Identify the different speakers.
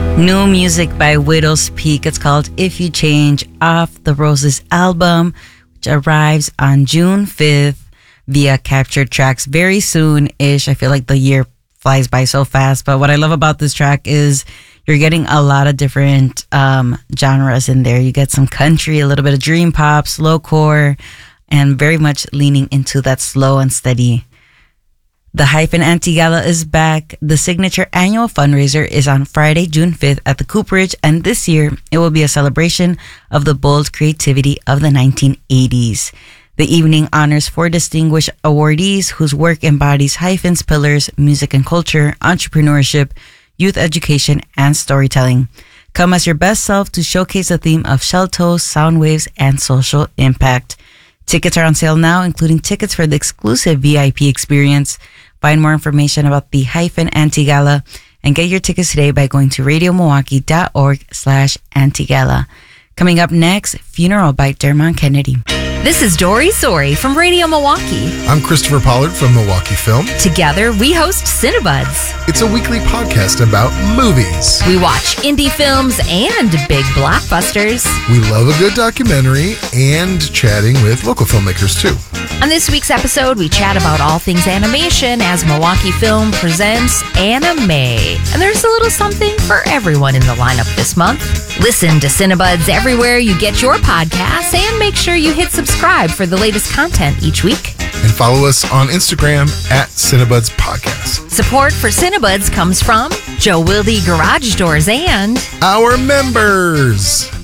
Speaker 1: New music by Widow's Peak. It's called If You Change, off the Roses album, which arrives on June 5th via Captured Tracks very soon-ish. I feel like the year flies by so fast, but what I love about this track is you're getting a lot of different genres in there. You get some country, a little bit of dream pop, slowcore, and very much leaning into that slow and steady. The Hyphen Anti-Gala is back. The signature annual fundraiser is on Friday, June 5th at the Cooperage, and this year it will be a celebration of the bold creativity of the 1980s. The evening honors 4 distinguished awardees whose work embodies Hyphen's pillars: music and culture, entrepreneurship, youth education, and storytelling. Come as your best self to showcase the theme of Sheltoes, sound waves, and social impact. Tickets are on sale now, including tickets for the exclusive VIP experience. Find more information about the Hyphen Anti-Gala and get your tickets today by going to radiomilwaukee.org/Antigala. Coming up next, Funeral by Dermot Kennedy.
Speaker 2: This is Dory Sori from Radio Milwaukee.
Speaker 3: I'm Christopher Pollard from Milwaukee Film.
Speaker 2: Together, we host Cinebuds.
Speaker 3: It's a weekly podcast about movies.
Speaker 2: We watch indie films and big blockbusters.
Speaker 3: We love a good documentary and chatting with local filmmakers, too.
Speaker 2: On this week's episode, we chat about all things animation as Milwaukee Film presents Anime. And there's a little something for everyone in the lineup this month. Listen to Cinebuds everywhere you get your podcasts, and make sure you hit subscribe for the latest content each week.
Speaker 3: And follow us on Instagram at Cinebuds Podcast.
Speaker 2: Support for Cinebuds comes from Joe Wilde Garage Doors and
Speaker 3: our members.